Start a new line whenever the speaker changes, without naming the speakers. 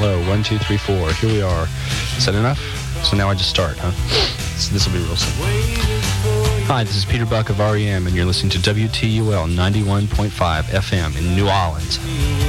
hello, 1, 2, 3, 4. Here we are. Is that enough? So now I just start, huh? So this will be real simple. Hi, this is Peter Buck of REM, and you're listening to WTUL 91.5 FM in New Orleans.